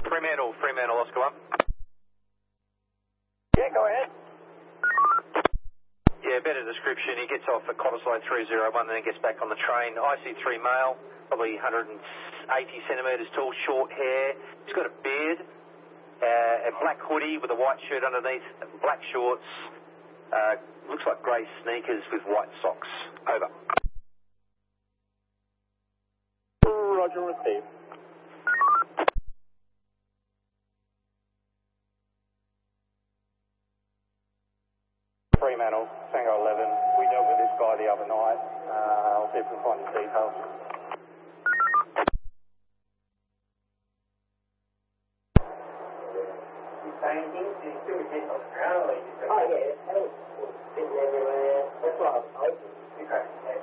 Fremantle, Oscar 1. Yeah, go ahead. Yeah, better description. He gets off at Cottesloe 301 and then gets back on the train. IC3 male, probably 180 centimetres tall, short hair. He's got a beard, a black hoodie with a white shirt underneath, black shorts. Looks like grey sneakers with white socks. Over. Roger, received. Fremantle, Tango 11. We dealt with this guy the other night. I'll see if we can find his details. He's saying things, he's still getting on the ground, or he's just... Oh, yeah, it's sitting everywhere. That's what I was hoping. Okay, yeah.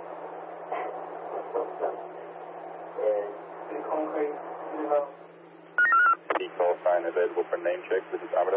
Yeah. The concrete, silver. Default phone available for name check. This is Amador.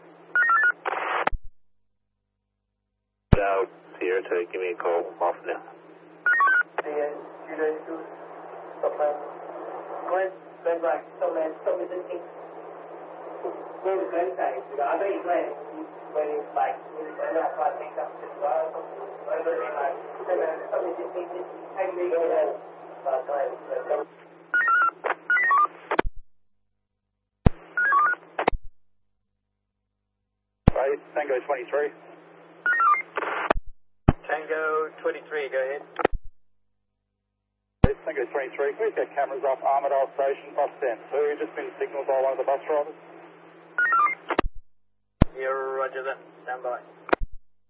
Out here to give me a call. Off now. Geodesical. Stop man. Glenn, Black, stop man, stop listening. What was Glenn saying? I know he's Glenn. When he's like, when that guy picks up the car or something, I don't know, like, hey man, stop listening, take me go ahead. Glenn, Right, Tango 23. Tango 23, go ahead. Tango 23. Please get cameras off Armadale Station, bus stand 2. Just been signalled by one of the bus drivers. Yeah, roger that. Stand by.